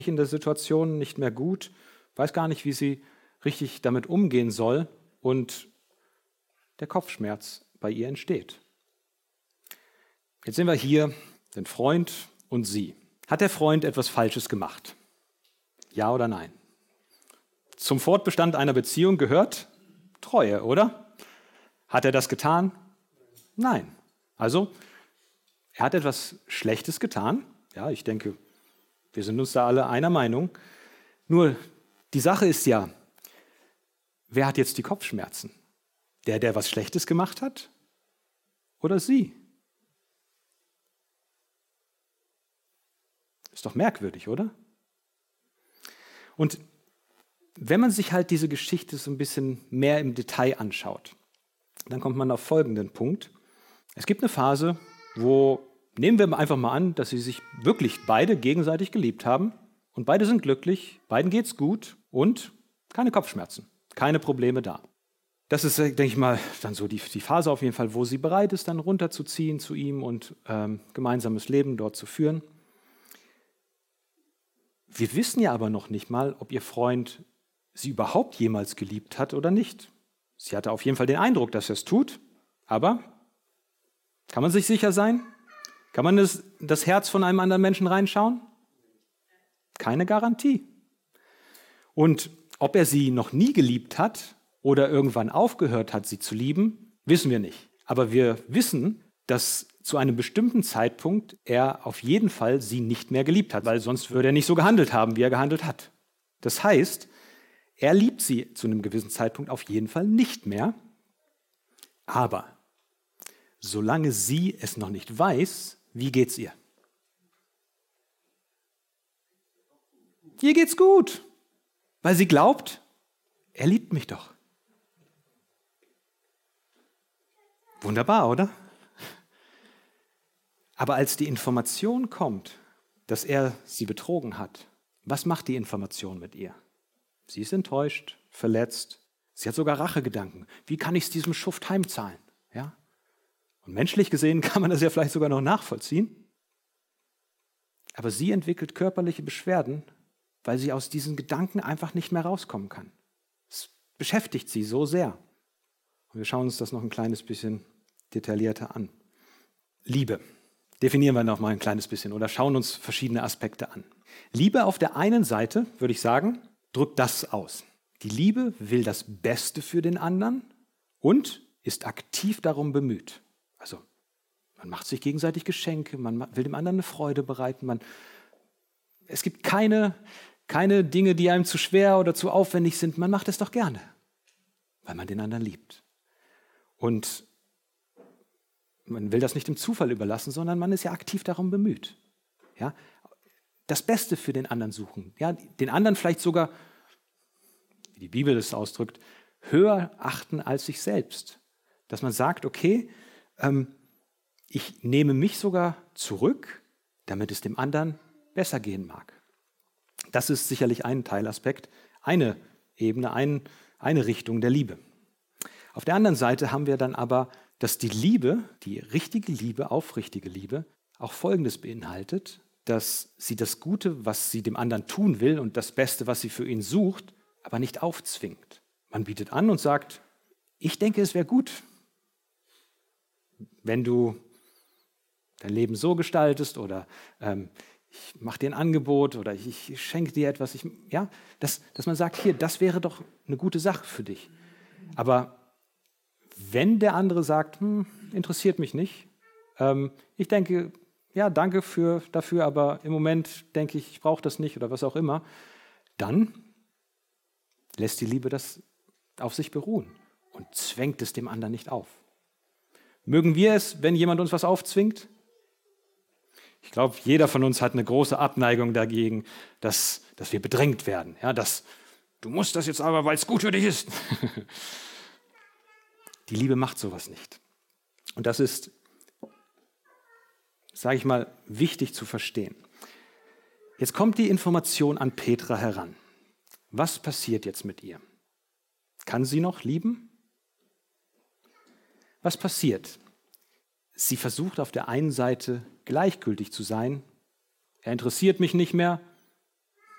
in der Situation nicht mehr gut, weiß gar nicht, wie sie richtig damit umgehen soll und der Kopfschmerz bei ihr entsteht. Jetzt sehen wir hier den Freund und sie. Hat der Freund etwas Falsches gemacht? Ja oder nein? Zum Fortbestand einer Beziehung gehört Treue, oder? Hat er das getan? Nein. Also, er hat etwas Schlechtes getan. Ja, ich denke, wir sind uns da alle einer Meinung. Nur die Sache ist ja, wer hat jetzt die Kopfschmerzen? Der was Schlechtes gemacht hat? Oder sie? Ist doch merkwürdig, oder? Und wenn man sich halt diese Geschichte so ein bisschen mehr im Detail anschaut, dann kommt man auf folgenden Punkt. Es gibt eine Phase, wo, nehmen wir einfach mal an, dass sie sich wirklich beide gegenseitig geliebt haben und beide sind glücklich, beiden geht's gut und keine Kopfschmerzen, keine Probleme da. Das ist, denke ich mal, dann so die Phase auf jeden Fall, wo sie bereit ist, dann runterzuziehen zu ihm und gemeinsames Leben dort zu führen. Wir wissen ja aber noch nicht mal, ob ihr Freund sie überhaupt jemals geliebt hat oder nicht. Sie hatte auf jeden Fall den Eindruck, dass er es tut, aber kann man sich sicher sein? Kann man das Herz von einem anderen Menschen reinschauen? Keine Garantie. Und ob er sie noch nie geliebt hat oder irgendwann aufgehört hat, sie zu lieben, wissen wir nicht. Aber wir wissen, dass zu einem bestimmten Zeitpunkt er auf jeden Fall sie nicht mehr geliebt hat, weil sonst würde er nicht so gehandelt haben, wie er gehandelt hat. Das heißt, er liebt sie zu einem gewissen Zeitpunkt auf jeden Fall nicht mehr, aber solange sie es noch nicht weiß, wie geht's ihr? Ihr geht's gut, weil sie glaubt, er liebt mich doch. Wunderbar, oder? Aber als die Information kommt, dass er sie betrogen hat, was macht die Information mit ihr? Sie ist enttäuscht, verletzt. Sie hat sogar Rachegedanken. Wie kann ich es diesem Schuft heimzahlen? Ja? Und menschlich gesehen kann man das ja vielleicht sogar noch nachvollziehen. Aber sie entwickelt körperliche Beschwerden, weil sie aus diesen Gedanken einfach nicht mehr rauskommen kann. Es beschäftigt sie so sehr. Und wir schauen uns das noch ein kleines bisschen detaillierter an. Liebe. Definieren wir noch mal ein kleines bisschen oder schauen uns verschiedene Aspekte an. Liebe auf der einen Seite, würde ich sagen, drückt das aus. Die Liebe will das Beste für den anderen und ist aktiv darum bemüht. Also man macht sich gegenseitig Geschenke, man will dem anderen eine Freude bereiten. Es gibt keine Dinge, die einem zu schwer oder zu aufwendig sind. Man macht es doch gerne, weil man den anderen liebt. Und man will das nicht dem Zufall überlassen, sondern man ist ja aktiv darum bemüht. Ja? Das Beste für den anderen suchen. Ja? Den anderen vielleicht sogar, wie die Bibel es ausdrückt, höher achten als sich selbst. Dass man sagt, okay, ich nehme mich sogar zurück, damit es dem anderen besser gehen mag. Das ist sicherlich ein Teilaspekt, eine Ebene, eine Richtung der Liebe. Auf der anderen Seite haben wir dann aber, dass die Liebe, die richtige Liebe, aufrichtige Liebe, auch Folgendes beinhaltet, dass sie das Gute, was sie dem anderen tun will und das Beste, was sie für ihn sucht, aber nicht aufzwingt. Man bietet an und sagt, ich denke, es wäre gut, wenn du dein Leben so gestaltest oder ich mache dir ein Angebot oder ich schenke dir etwas. Dass man sagt, hier, das wäre doch eine gute Sache für dich. Aber wenn der andere sagt, interessiert mich nicht, ich denke, ja, danke dafür, aber im Moment denke ich brauche das nicht oder was auch immer, dann lässt die Liebe das auf sich beruhen und zwängt es dem anderen nicht auf. Mögen wir es, wenn jemand uns was aufzwingt? Ich glaube, jeder von uns hat eine große Abneigung dagegen, dass wir bedrängt werden. Ja, du musst das jetzt aber, weil es gut für dich ist. Die Liebe macht sowas nicht. Und das ist, sage ich mal, wichtig zu verstehen. Jetzt kommt die Information an Petra heran. Was passiert jetzt mit ihr? Kann sie noch lieben? Was passiert? Sie versucht auf der einen Seite gleichgültig zu sein. Er interessiert mich nicht mehr,